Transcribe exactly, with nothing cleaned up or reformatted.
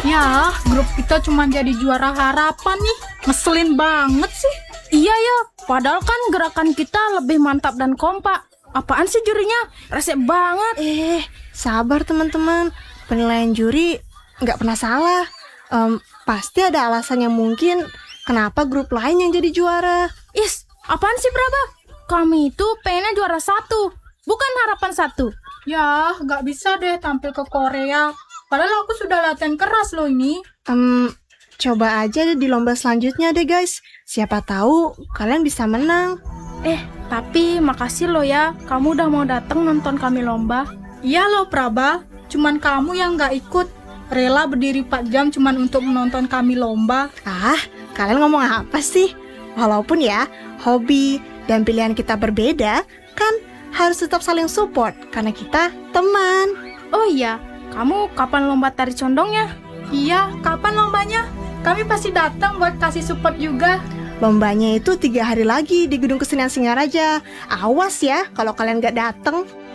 Ya, grup kita cuma jadi juara harapan nih. Ngeselin banget sih. Iya ya, padahal kan gerakan kita lebih mantap dan kompak. Apaan sih jurinya? Resek banget. Eh, sabar teman-teman. Penilaian juri nggak pernah salah. Em, pasti ada alasan yang mungkin kenapa grup lain yang jadi juara. Is, apaan sih Praba? Kami itu pengennya juara satu, bukan harapan satu. Ya, nggak bisa deh tampil ke Korea. Padahal aku sudah latihan keras loh ini. Em, coba aja deh di lomba selanjutnya deh guys. Siapa tahu kalian bisa menang. Eh, tapi makasih lo ya, kamu udah mau datang nonton kami lomba. Iya loh Praba, cuman kamu yang nggak ikut. Rela berdiri empat jam cuman untuk menonton kami lomba. Ah, kalian ngomong apa sih? Walaupun ya, hobi dan pilihan kita berbeda, kan harus tetap saling support karena kita teman. Oh iya, kamu kapan lomba tari condongnya? Iya, kapan lombanya? Kami pasti datang buat kasih support juga. Lombanya itu tiga hari lagi di Gedung Kesenian Singaraja. Awas ya kalau kalian gak datang.